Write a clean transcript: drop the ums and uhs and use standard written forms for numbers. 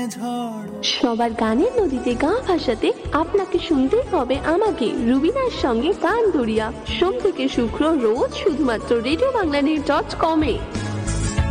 সবার গানের নদীতে গা ভাসাতে আপনাকে শুনতেই হবে আমাকে, রুবিনার সঙ্গে গান ধরিয়া, সোম থেকে শুক্র রোজ শুধুমাত্র রেডিও বাংলা.com-এ।